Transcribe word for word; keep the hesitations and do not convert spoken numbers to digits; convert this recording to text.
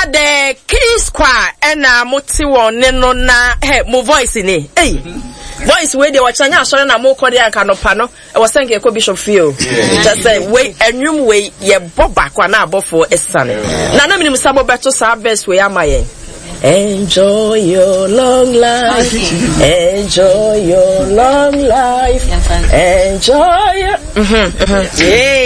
the Key Square and a moti one no na hey mo voice ni hey voice wey dey wachanya so na mo kodi anka no pa no e was saying ko Bishop Fio just say we enwum we ye boba kwa na abofo esane na na minim sabo beto sa best we amaye. Enjoy your long life, enjoy your long life, enjoy your... Mm-hmm, mm-hmm. Yeah.